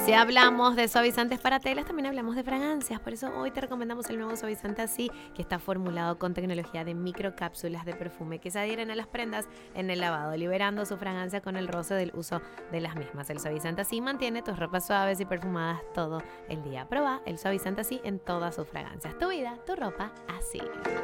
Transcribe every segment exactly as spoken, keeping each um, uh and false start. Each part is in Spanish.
Si hablamos de suavizantes para telas, también hablamos de fragancias. Por eso hoy te recomendamos el nuevo suavizante Así, que está formulado con tecnología de microcápsulas de perfume que se adhieren a las prendas en el lavado, liberando su fragancia con el roce del uso de las mismas. El suavizante Así mantiene tus ropas suaves y perfumadas todo el día. Proba el suavizante Así en todas sus fragancias. Tu vida, tu ropa, así.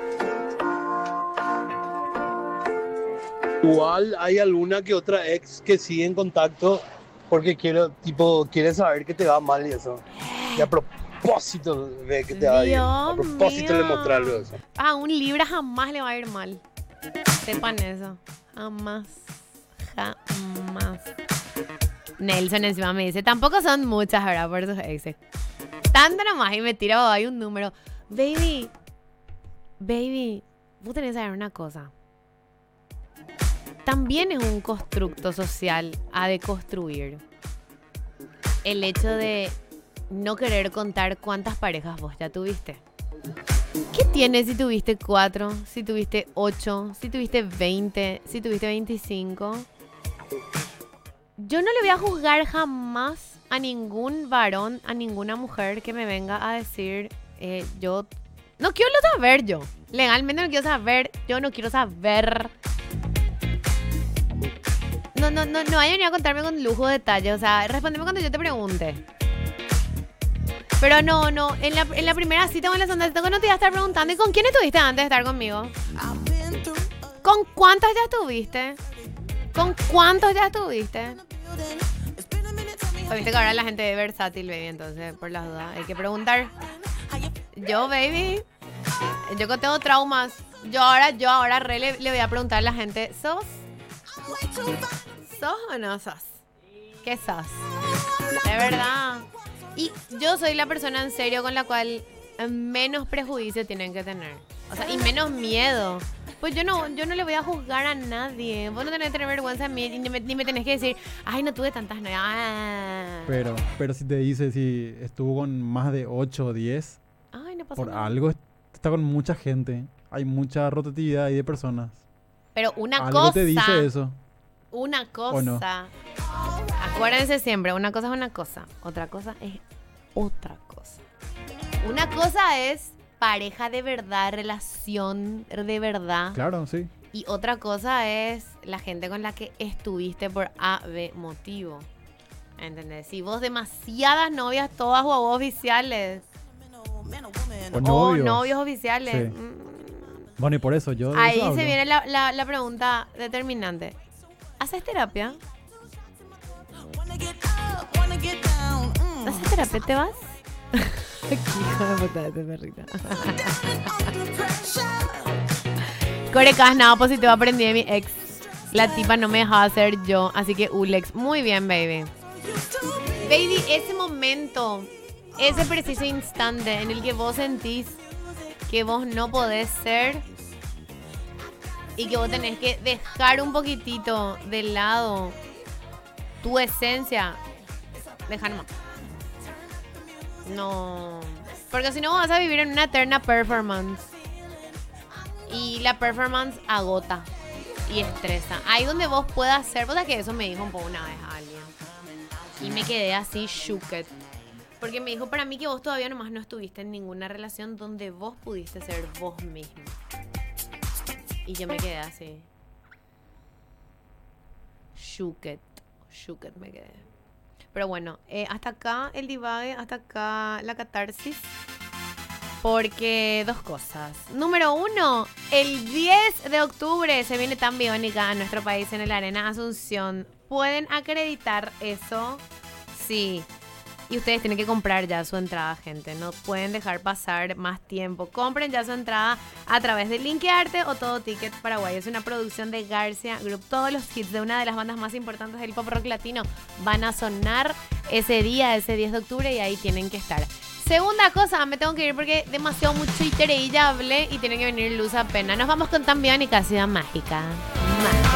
Igual hay alguna que otra ex que sigue en contacto porque quiero, tipo, quiere saber que te va mal y eso. Y a propósito ve que te va bien. A propósito mío. le mostrarlo eso. A un Libra jamás le va a ir mal. Sepan eso. Jamás. Jamás. Nelson encima me dice, tampoco son muchas, ¿verdad? Por sus exes. Tanto nomás y me tira hay un número. Baby. Baby. Vos tenés que saber una cosa. También es un constructo social a deconstruir. El hecho de no querer contar cuántas parejas vos ya tuviste. ¿Qué tienes si tuviste cuatro, si tuviste ocho, si tuviste veinte, si tuviste veinticinco? Yo no le voy a juzgar jamás a ningún varón, a ninguna mujer que me venga a decir, eh, yo no quiero saber yo. Legalmente no quiero saber, yo no quiero saber. No, no, no, no vayan a venir a contarme con lujo de detalle. O sea, respóndeme cuando yo te pregunte. Pero no, no. En la, en la primera cita o en la segunda cita, no te iba a estar preguntando. ¿Y con quién estuviste antes de estar conmigo? ¿Con cuántos ya estuviste? ¿Con cuántos ya estuviste? Viste que ahora la gente es versátil, baby. Entonces, por las dudas, hay que preguntar. Yo, baby. Yo que tengo traumas. Yo ahora, yo ahora re le, le voy a preguntar a la gente. ¿Sos? ¿Sos o no sos? ¿Qué sos? De verdad. Y yo soy la persona en serio con la cual menos prejuicio tienen que tener. O sea, y menos miedo. Pues yo no, yo no le voy a juzgar a nadie. Vos no tenés que tener vergüenza de mí, ni me, ni me tenés que decir, ay, no tuve tantas novias. Ah. Pero, pero si te dice si estuvo con más de ocho o diez, ay, no pasa por nada. algo está con mucha gente. Hay mucha rotatividad ahí de personas. Pero una algo cosa. te dice eso. Una cosa. ¿O no? Acuérdense siempre, una cosa es una cosa. Otra cosa es otra cosa. Una cosa es pareja de verdad, relación de verdad. Claro, sí. Y otra cosa es la gente con la que estuviste por A, B motivo. ¿Entendés? Si vos demasiadas novias, todas o vos oficiales. O O novios. novios oficiales. Sí. Mm. Bueno, y por eso yo de Ahí eso hablo. se viene la, la, la pregunta determinante. ¿Haces terapia? ¿Haces terapia? ¿Te vas? Qué hijo de puta de este perrito. Corecas, nada positivo aprendí de mi ex. La tipa no me dejaba ser yo, así que Ulex. Muy bien, baby. Baby, ese momento, ese preciso instante en el que vos sentís que vos no podés ser y que vos tenés que dejar un poquitito de lado tu esencia, deja nomás. No, porque si no vas a vivir en una eterna performance y la performance agota y estresa. Ahí donde vos puedas ser, vos sabés que eso me dijo un poco una vez a alguien y me quedé así shooked. Porque me dijo para mí que vos todavía nomás no estuviste en ninguna relación donde vos pudiste ser vos misma. Y yo me quedé así. Shooked. Shooked me quedé. Pero bueno, eh, hasta acá el divague, hasta acá la catarsis. Porque dos cosas. Número uno, el diez de octubre se viene Tan Biónica a nuestro país en el Arena Asunción. ¿Pueden acreditar eso? Sí. Y ustedes tienen que comprar ya su entrada, gente. No pueden dejar pasar más tiempo. Compren ya su entrada a través de Linkearte o Todo Ticket Paraguay. Es una producción de Garcia Group. Todos los hits de una de las bandas más importantes del pop rock latino van a sonar ese día, ese diez de octubre, y ahí tienen que estar. Segunda cosa, me tengo que ir porque demasiado mucho y ya hablé y tiene que venir Luz apenas. Nos vamos con Tan Biónica, Ciudad Mágica. Mágica.